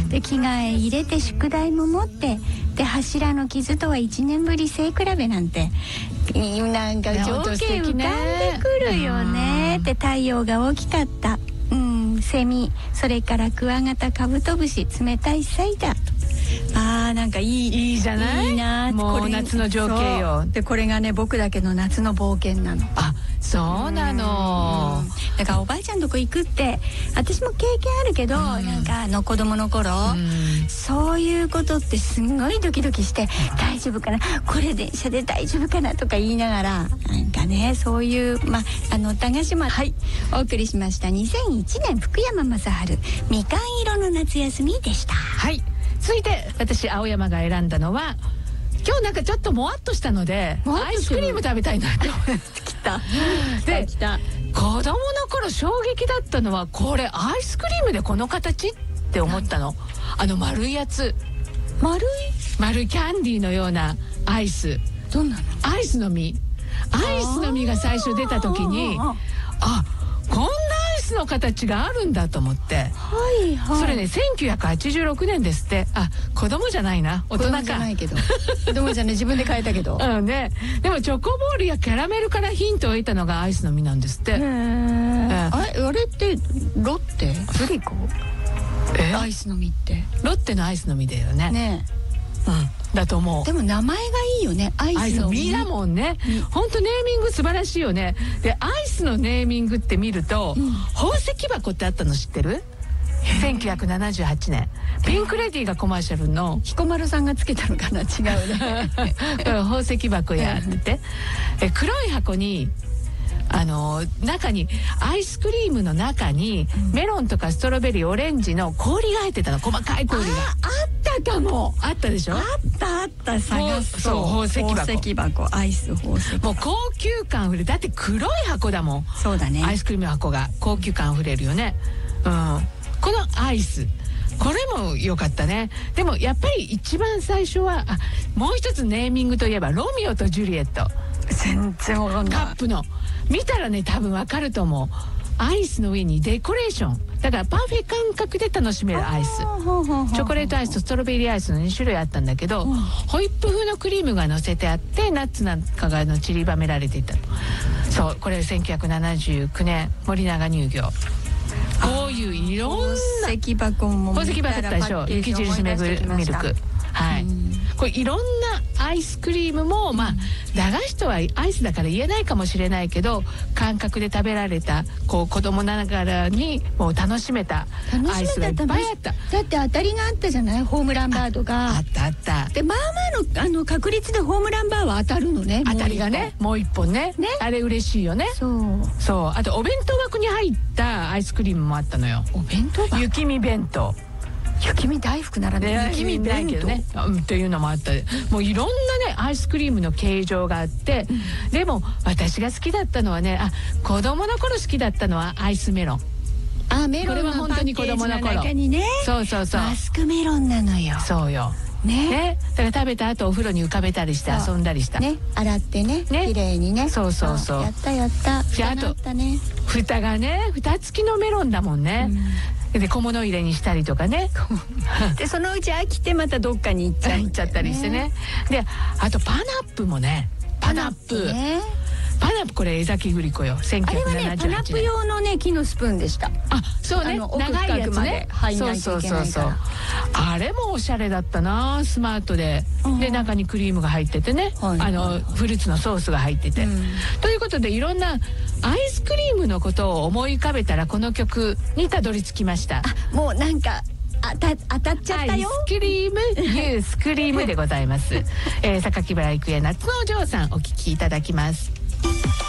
で着替え入れて宿題も持って、で柱の傷とは1年ぶり背比べなんて、なんか情景浮かんでくるよね。で太陽が大きかった、セミ、それからクワガタ、カブトムシ、冷たいサイダーと。なんかいいじゃない。 いいな。 もう夏の情景よ。 でこれがね、僕だけの夏の冒険なの。 そうなの。 だからおばあちゃんとこ行くって、私も経験あるけど、なんか子供の頃、そういうことってすごいドキドキして、大丈夫かな、これ電車で大丈夫かなとか言いながら、なんかね、そういう駄菓子もお送りしました。2001年福山雅治、みかん色の夏休みでした。 はい、続いて私青山が選んだのは、今日なんかちょっともわっとしたのでアイスクリーム食べたいなと思ってきた。で子供の頃衝撃だったのは、これアイスクリームでこの形って思ったの。丸いやつ、丸いキャンディーのようなアイス。 どんなの？ アイスの実が最初出た時に、こんなアイスの形があるんだと思って、それね1986年ですって。子供じゃないな、大人か。子供じゃないけど子供じゃね、自分で変えたけどね。でもチョコボールやキャラメルからヒントを得たのがアイスの実なんですって。あれってロッテグリコアイスの実ってロッテのアイスの実だよね。だと思う。 でも名前がいいよね、アイスの実だもんね。本当ネーミング素晴らしいよね。でアイスのネーミングって見ると、宝石箱ってあったの知ってる？1978年ピンクレディーがコマーシャルの、 彦摩呂さんがつけたのかな、違うね宝石箱やってて、黒い箱に中にアイスクリームの中にメロンとかストロベリー、オレンジの氷が入ってたの、細かい氷が。 あったかも。 あったでしょ。 あった探すと。 宝石箱、アイス宝石箱。 もう高級感あふれる。だって黒い箱だもん。 そうだね。 アイスクリーム箱が高級感あふれるよね。このアイス、これも良かったね。でもやっぱり一番最初はもう一つネーミングといえばロミオとジュリエット。 全然わかんない。 カップの見たらね、多分わかると思う。アイスの上にデコレーションだから、パフェ感覚で楽しめるアイス。チョコレートアイスとストロベリーアイスの2種類あったんだけど、ホイップ風のクリームが乗せてあって、ナッツなんかが散りばめられていた。そう、これ1979年森永乳業。こういういろんな宝石箱も宝石箱あったでしょ。雪印ミルク。はい、これいろんなアイスクリームも、駄菓子とはアイスだから言えないかもしれないけど、感覚で食べられた、子供ながらにもう楽しめたアイスがいっぱいあった。 だって当たりがあったじゃない、ホームランバーとか。 あったで、の確率でホームランバーは当たるのね。 当たりがね、もう一本ね。あれ嬉しいよね。そう。あとお弁当箱に入ったアイスクリームもあったのよ。 お弁当箱？ 雪見弁当。 雪見大福ならね、 雪見弁当ね、っていうのもあった。もういろんなねアイスクリームの形状があって、でも私が好きだったのはね、子供の頃好きだったのはアイスメロン。 メロンのこれは本当に子供の頃。 中にね、 そうマスクメロンなのよ。 そうよね。だから食べた後お風呂に浮かべたりして遊んだりしたね。 洗ってね、綺麗にね。 そうやったあと蓋がね、蓋付きのメロンだもんね。で小物入れにしたりとかねでそのうち飽きてまたどっかに行っちゃったりしてね。であとパナップもね、パナップこれ江崎グリコよ。1978年。 あれはね、パナップ用のね木のスプーンでした。 そうね、長いやつね。そうあれもおしゃれだったな、スマートで。で中にクリームが入っててね、フルーツのソースが入ってて、ということでいろんなアイスクリームのことを思い浮かべたら、この曲にたどり着きました。 もうなんか当たっちゃったよ。 アイスクリームユースクリームでございます。榊原郁恵夏のお嬢さん、お聴きいただきます。